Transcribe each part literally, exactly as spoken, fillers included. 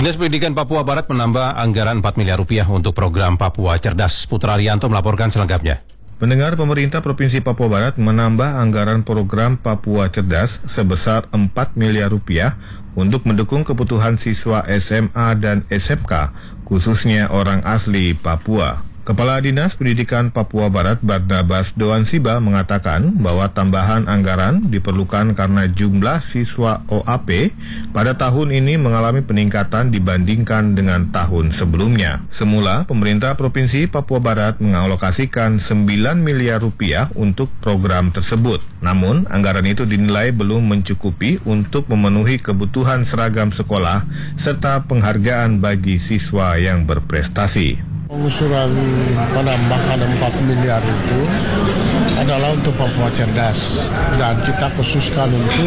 Dinas Pendidikan Papua Barat menambah anggaran empat miliar rupiah untuk program Papua Cerdas. Putra Rianto melaporkan selengkapnya. Pendengar, pemerintah Provinsi Papua Barat menambah anggaran program Papua Cerdas sebesar empat miliar rupiah untuk mendukung kebutuhan siswa S M A dan S M K, khususnya orang asli Papua. Kepala Dinas Pendidikan Papua Barat Barnabas Doansiba mengatakan bahwa tambahan anggaran diperlukan karena jumlah siswa O A P pada tahun ini mengalami peningkatan dibandingkan dengan tahun sebelumnya. Semula, pemerintah Provinsi Papua Barat mengalokasikan sembilan miliar rupiah untuk program tersebut. Namun, anggaran itu dinilai belum mencukupi untuk memenuhi kebutuhan seragam sekolah serta penghargaan bagi siswa yang berprestasi. Pengusuran penambahan empat miliar itu adalah untuk Papua Cerdas, dan kita khususkan untuk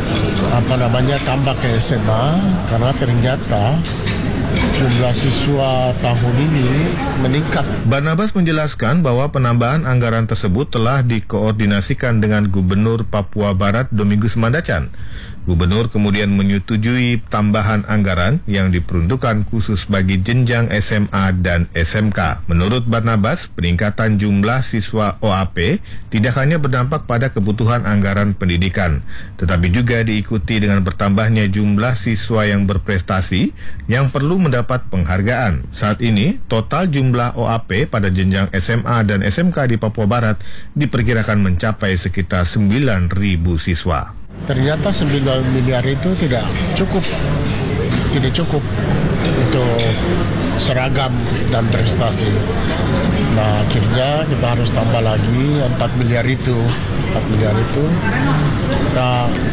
apa namanya tambah ke S M A karena ternyata jumlah siswa tahun ini meningkat. Barnabas menjelaskan bahwa penambahan anggaran tersebut telah dikoordinasikan dengan Gubernur Papua Barat Domingus Mandacan. Gubernur kemudian menyetujui tambahan anggaran yang diperuntukkan khusus bagi jenjang S M A dan S M K. Menurut Barnabas, peningkatan jumlah siswa O A P tidak hanya berdampak pada kebutuhan anggaran pendidikan, tetapi juga diikuti dengan bertambahnya jumlah siswa yang berprestasi yang perlu mendapat penghargaan. Saat ini, total jumlah O A P pada jenjang S M A dan S M K di Papua Barat diperkirakan mencapai sekitar sembilan ribu siswa. Ternyata sembilan miliar itu tidak cukup, tidak cukup untuk seragam dan prestasi. Nah, akhirnya kita harus tambah lagi empat miliar itu. empat miliar itu kita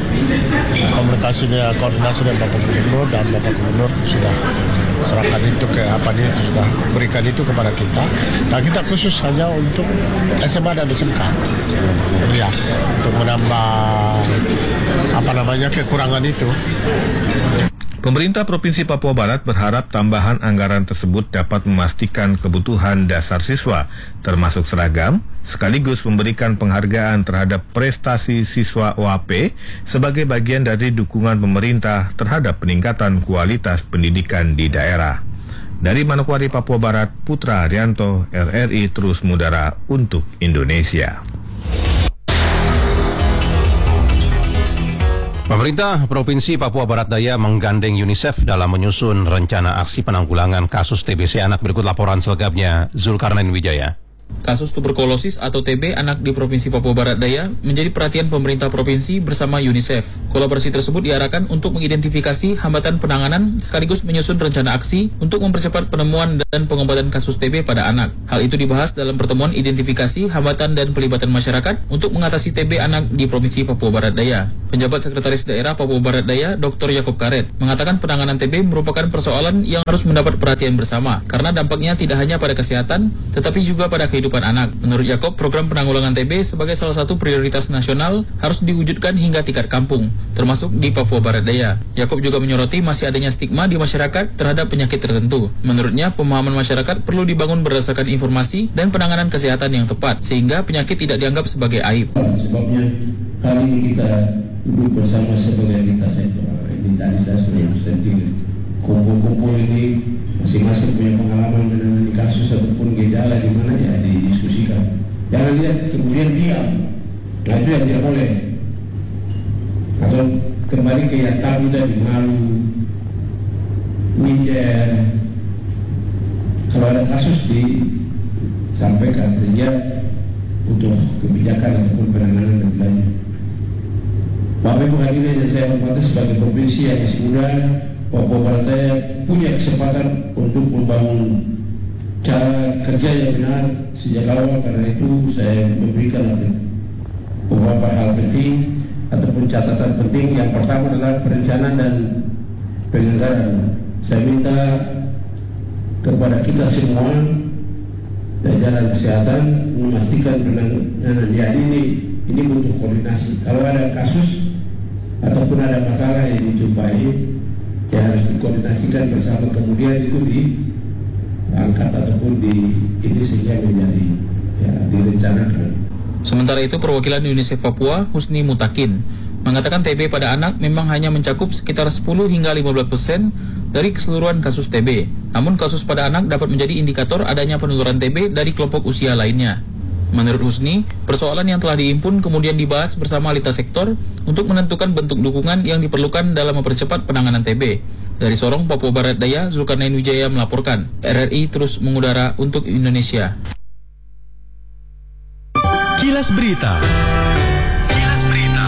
komunikasi dengan koordinasi dengan Bapak Gubernur, dan Bapak Gubernur sudah serahkan itu ke apa nih, sudah berikan itu kepada kita. Nah, kita khusus hanya untuk S M A dan S M K, ya, untuk menambah apa namanya kekurangan itu. Pemerintah Provinsi Papua Barat berharap tambahan anggaran tersebut dapat memastikan kebutuhan dasar siswa, termasuk seragam, sekaligus memberikan penghargaan terhadap prestasi siswa O A P sebagai bagian dari dukungan pemerintah terhadap peningkatan kualitas pendidikan di daerah. Dari Manokwari, Papua Barat, Putra Rianto, R R I Terus Mudara untuk Indonesia. Pemerintah Provinsi Papua Barat Daya menggandeng UNICEF dalam menyusun rencana aksi penanggulangan kasus T B C anak. Berikut laporan selengkapnya, Zulkarnain Wijaya. Kasus tuberkulosis atau T B anak di Provinsi Papua Barat Daya menjadi perhatian pemerintah provinsi bersama UNICEF. Kolaborasi tersebut diarahkan untuk mengidentifikasi hambatan penanganan sekaligus menyusun rencana aksi untuk mempercepat penemuan dan pengobatan kasus T B pada anak. Hal itu dibahas dalam pertemuan identifikasi hambatan dan pelibatan masyarakat untuk mengatasi T B anak di Provinsi Papua Barat Daya. Penjabat Sekretaris Daerah Papua Barat Daya, Doktor Yakob Karet, mengatakan penanganan T B merupakan persoalan yang harus mendapat perhatian bersama karena dampaknya tidak hanya pada kesehatan tetapi juga pada kehidupan anak. Menurut Yakob, program penanggulangan T B sebagai salah satu prioritas nasional harus diwujudkan hingga tingkat kampung, termasuk di Papua Barat Daya. Yakob juga menyoroti masih adanya stigma di masyarakat terhadap penyakit tertentu. Menurutnya, pemahaman masyarakat perlu dibangun berdasarkan informasi dan penanganan kesehatan yang tepat, sehingga penyakit tidak dianggap sebagai aib. Sebabnya, kali ini kita duduk bersama sebagai lintas sektor. Ini tadi saya sudah mesti kumpul-kumpul ini masing-masing punya pengalaman menangani kasus ataupun gejala di mana ya didiskusikan. Jangan lihat kemudian diam. Nah, itu yang tidak boleh. Atau kembali ke yang tabu tadi, malu, minder. Kalau ada kasus disampaikan sehingga untuk kebijakan ataupun penanganan lebih lanjut. Bapak Ibu hadirin yang saya hormati, sebagai provinsi yang masih muda, Papua Barat Daya punya kesempatan untuk membangun cara kerja yang benar sejak awal. Karena itu saya memberikan beberapa hal penting ataupun catatan penting. Yang pertama adalah perencanaan dan penganggaran. Saya minta kepada kita semua jajaran kesehatan memastikan penanganan ya ini ini butuh koordinasi. Kalau ada kasus ataupun ada masalah yang dijumpai, ya harus dikoordinasikan bersama, kemudian itu diangkat ataupun di ini sehingga menjadi ya direncanakan. Sementara itu, perwakilan UNICEF Papua, Husni Mutakin, mengatakan T B pada anak memang hanya mencakup sekitar sepuluh hingga lima belas persen dari keseluruhan kasus T B. Namun kasus pada anak dapat menjadi indikator adanya penularan T B dari kelompok usia lainnya. Menurut Husni, persoalan yang telah dihimpun kemudian dibahas bersama lintas sektor untuk menentukan bentuk dukungan yang diperlukan dalam mempercepat penanganan T B. Dari Sorong, Papua Barat Daya, Zulkarnain Wijaya melaporkan. R R I terus mengudara untuk Indonesia. Kilas Berita. Kilas Berita.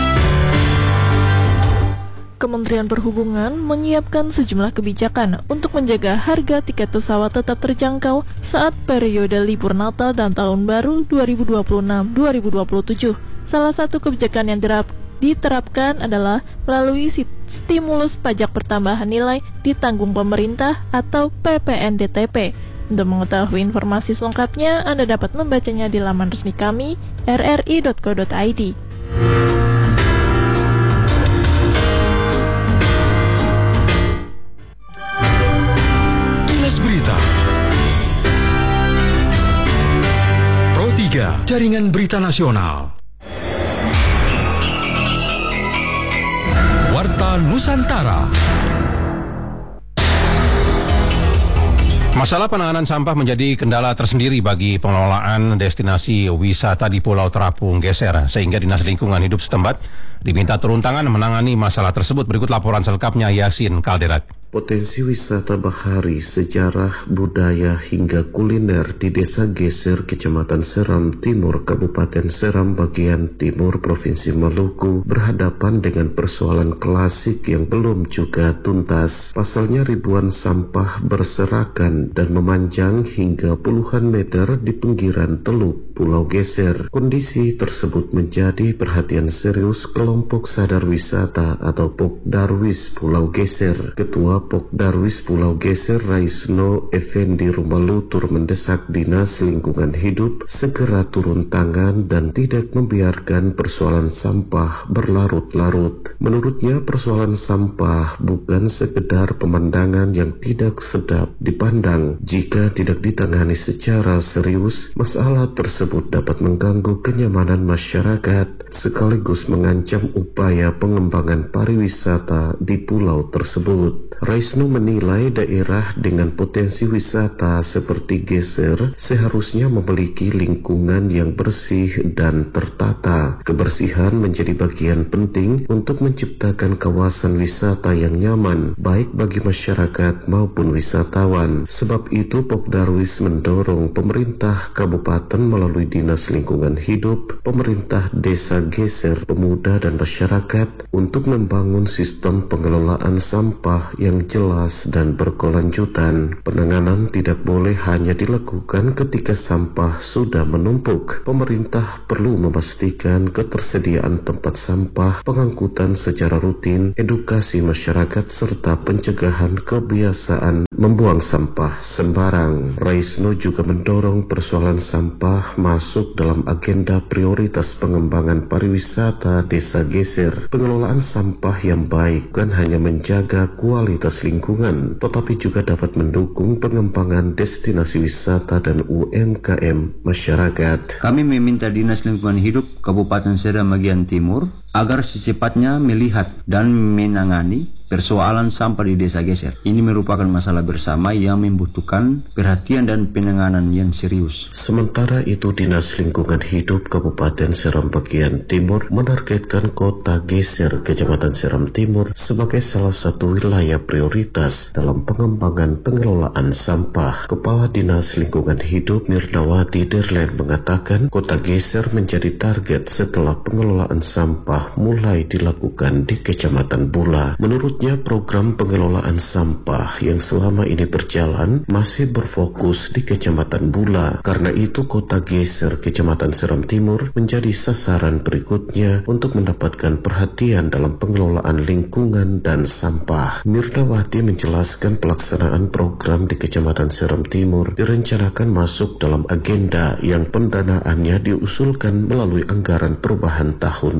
Kementerian Perhubungan menyiapkan sejumlah kebijakan untuk menjaga harga tiket pesawat tetap terjangkau saat periode libur Natal dan Tahun Baru dua ribu dua puluh enam dua ribu dua puluh tujuh. Salah satu kebijakan yang diterap, diterapkan adalah melalui stimulus pajak pertambahan nilai ditanggung pemerintah atau P P N D T P. Untuk mengetahui informasi selengkapnya, Anda dapat membacanya di laman resmi kami r r i dot co dot i d. Berita Pro tiga Jaringan Berita Nasional. Warta Nusantara. Masalah penanganan sampah menjadi kendala tersendiri bagi pengelolaan destinasi wisata di Pulau Terapung Geser, sehingga Dinas Lingkungan Hidup setempat diminta turun tangan menangani masalah tersebut. Berikut laporan selengkapnya Yasin Kalderat. Potensi wisata bahari, sejarah, budaya, hingga kuliner di Desa Geser, Kecamatan Seram Timur, Kabupaten Seram bagian timur Provinsi Maluku berhadapan dengan persoalan klasik yang belum juga tuntas. Pasalnya ribuan sampah berserakan dan memanjang hingga puluhan meter di pinggiran teluk Pulau Geser. Kondisi tersebut menjadi perhatian serius kelompok sadar wisata atau Pokdarwis Pulau Geser. Ketua Pokdarwis Pulau Geser Raisno Effendi Rumalutur mendesak Dinas Lingkungan Hidup segera turun tangan dan tidak membiarkan persoalan sampah berlarut-larut. Menurutnya persoalan sampah bukan sekedar pemandangan yang tidak sedap dipandang. Jika tidak ditangani secara serius, masalah tersebut dapat mengganggu kenyamanan masyarakat sekaligus mengancam upaya pengembangan pariwisata di pulau tersebut. Raisno menilai daerah dengan potensi wisata seperti Geser seharusnya memiliki lingkungan yang bersih dan tertata. Kebersihan menjadi bagian penting untuk menciptakan kawasan wisata yang nyaman, baik bagi masyarakat maupun wisatawan. Sebab itu Pokdarwis mendorong pemerintah kabupaten melalui Dinas Lingkungan Hidup, pemerintah Desa Geser, pemuda dan masyarakat untuk membangun sistem pengelolaan sampah yang jelas dan berkelanjutan. Penanganan tidak boleh hanya dilakukan ketika sampah sudah menumpuk. Pemerintah perlu memastikan ketersediaan tempat sampah, pengangkutan secara rutin, edukasi masyarakat, serta pencegahan kebiasaan membuang sampah sembarang. Raisno juga mendorong persoalan sampah masuk dalam agenda prioritas pengembangan pariwisata Desa Geser. Pengelolaan sampah yang baik bukan hanya menjaga kualitas lingkungan, tetapi juga dapat mendukung pengembangan destinasi wisata dan U M K M masyarakat. Kami meminta Dinas Lingkungan Hidup Kabupaten Seram bagian timur agar secepatnya melihat dan menangani persoalan sampah di Desa Geser. Ini merupakan masalah bersama yang membutuhkan perhatian dan penanganan yang serius. Sementara itu, Dinas Lingkungan Hidup Kabupaten Seram bagian timur menargetkan Kota Geser, Kecamatan Seram Timur sebagai salah satu wilayah prioritas dalam pengembangan pengelolaan sampah. Kepala Dinas Lingkungan Hidup Mirdawati Derlen mengatakan Kota Geser menjadi target setelah pengelolaan sampah mulai dilakukan di Kecamatan Bula. Menurutnya, program pengelolaan sampah yang selama ini berjalan masih berfokus di Kecamatan Bula. Karena itu, Kota Geser, Kecamatan Seram Timur menjadi sasaran berikutnya untuk mendapatkan perhatian dalam pengelolaan lingkungan dan sampah. Mirdawati menjelaskan pelaksanaan program di Kecamatan Seram Timur direncanakan masuk dalam agenda yang pendanaannya diusulkan melalui anggaran perubahan tahun ini.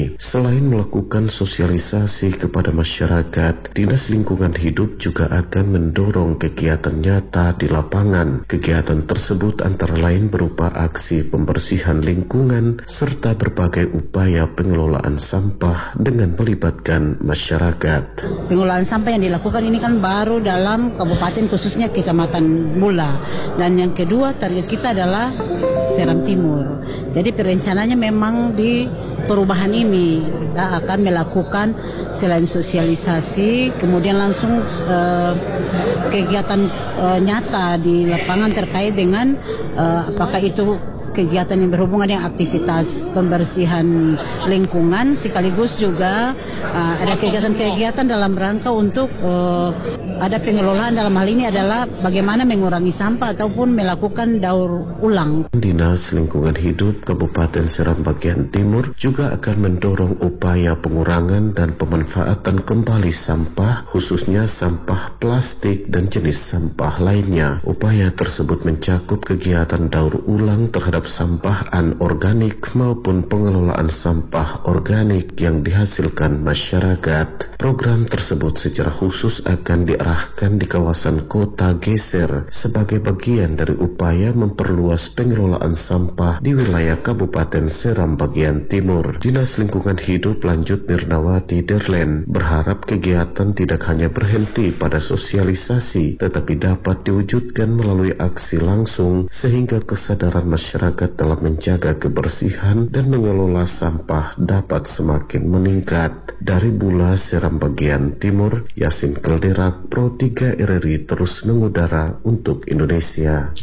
ini. Selain melakukan sosialisasi kepada masyarakat, Dinas Lingkungan Hidup juga akan mendorong kegiatan nyata di lapangan. Kegiatan tersebut antara lain berupa aksi pembersihan lingkungan serta berbagai upaya pengelolaan sampah dengan melibatkan masyarakat. Pengelolaan sampah yang dilakukan ini kan baru dalam kabupaten, khususnya Kecamatan Bula. Dan yang kedua, target kita adalah Seram Timur. Jadi perencananya memang di perubahan ini kita akan melakukan selain sosialisasi, kemudian langsung uh, kegiatan uh, nyata di lapangan terkait dengan uh, apakah itu kegiatan yang berhubungan dengan aktivitas pembersihan lingkungan, sekaligus juga uh, ada kegiatan-kegiatan dalam rangka untuk uh, ada pengelolaan, dalam hal ini adalah bagaimana mengurangi sampah ataupun melakukan daur ulang. Dinas Lingkungan Hidup Kabupaten Seram bagian Timur juga akan mendorong upaya pengurangan dan pemanfaatan kembali sampah, khususnya sampah plastik dan jenis sampah lainnya. Upaya tersebut mencakup kegiatan daur ulang terhadap sampah anorganik maupun pengelolaan sampah organik yang dihasilkan masyarakat. Program tersebut secara khusus akan diarahkan di kawasan Kota Geser sebagai bagian dari upaya memperluas pengelolaan sampah di wilayah Kabupaten Seram bagian Timur. Dinas Lingkungan Hidup lanjut Nirnawati Derlen berharap kegiatan tidak hanya berhenti pada sosialisasi, tetapi dapat diwujudkan melalui aksi langsung sehingga kesadaran masyarakat dalam menjaga kebersihan dan mengelola sampah dapat semakin meningkat. Dari Bula, Seram bagian Timur, Yasin Kelderak, Pro tiga R R I terus mengudara untuk Indonesia.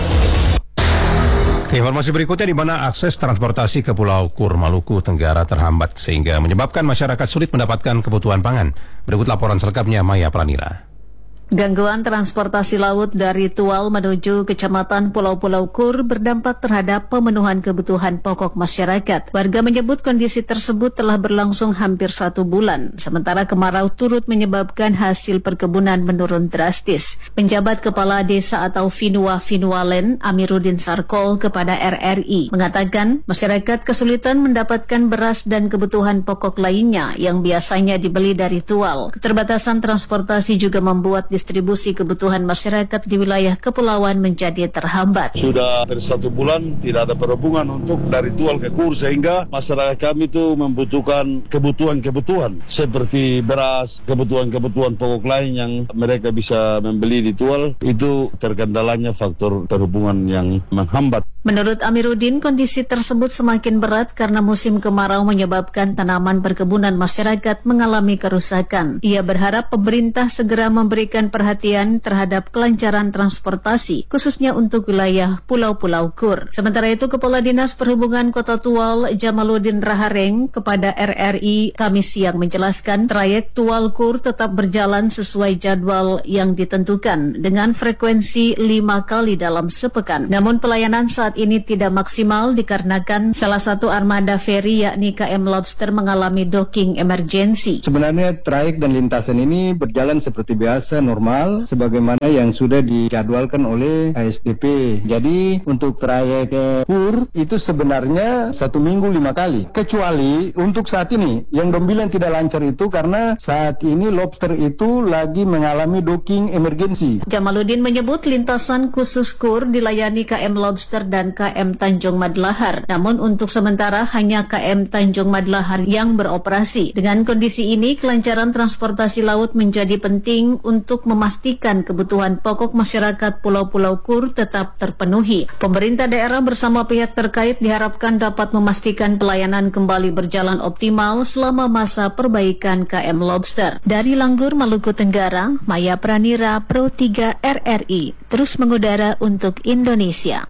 Informasi berikutnya di mana akses transportasi ke Pulau Kur, Maluku Tenggara terhambat sehingga menyebabkan masyarakat sulit mendapatkan kebutuhan pangan. Berikut laporan selengkapnya Maya Pranira. Gangguan transportasi laut dari Tual menuju Kecamatan Pulau-Pulau Kur berdampak terhadap pemenuhan kebutuhan pokok masyarakat. Warga menyebut kondisi tersebut telah berlangsung hampir satu bulan, sementara kemarau turut menyebabkan hasil perkebunan menurun drastis. Penjabat Kepala Desa atau Finua Finualen, Amiruddin Sarkol kepada R R I, mengatakan masyarakat kesulitan mendapatkan beras dan kebutuhan pokok lainnya yang biasanya dibeli dari Tual. Keterbatasan transportasi juga membuat distribusi kebutuhan masyarakat di wilayah kepulauan menjadi terhambat. Sudah dari satu bulan tidak ada perhubungan untuk dari Tual ke Kur, sehingga masyarakat kami itu membutuhkan kebutuhan-kebutuhan seperti beras, kebutuhan-kebutuhan pokok lain yang mereka bisa membeli di Tual. Itu terkendalanya faktor perhubungan yang menghambat. Menurut Amiruddin, kondisi tersebut semakin berat karena musim kemarau menyebabkan tanaman perkebunan masyarakat mengalami kerusakan. Ia berharap pemerintah segera memberikan perhatian terhadap kelancaran transportasi, khususnya untuk wilayah Pulau-Pulau Kur. Sementara itu, Kepala Dinas Perhubungan Kota Tual, Jamaluddin Rahareng, kepada R R I Kamis siang menjelaskan trayek Tual Kur tetap berjalan sesuai jadwal yang ditentukan dengan frekuensi lima kali dalam sepekan. Namun pelayanan saat ini tidak maksimal dikarenakan salah satu armada feri yakni K M Lobster mengalami docking emergensi. Sebenarnya trayek dan lintasan ini berjalan seperti biasa, normal, sebagaimana yang sudah dijadwalkan oleh A S D P. Jadi untuk trayek Kur itu sebenarnya satu minggu lima kali. Kecuali untuk saat ini yang Dombilan tidak lancar itu karena saat ini Lobster itu lagi mengalami docking emergensi. Jamaluddin menyebut lintasan khusus Kur dilayani K M Lobster dan K M Tanjung Madlahar. Namun untuk sementara hanya K M Tanjung Madlahar yang beroperasi. Dengan kondisi ini, kelancaran transportasi laut menjadi penting untuk memastikan kebutuhan pokok masyarakat Pulau-Pulau Kur tetap terpenuhi. Pemerintah daerah bersama pihak terkait diharapkan dapat memastikan pelayanan kembali berjalan optimal selama masa perbaikan K M Lobster. Dari Langgur, Maluku Tenggara, Maya Pranira, Pro tiga R R I, terus mengudara untuk Indonesia.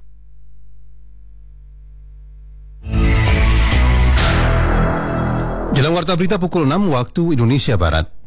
Jelang warta berita pukul enam waktu Indonesia Barat.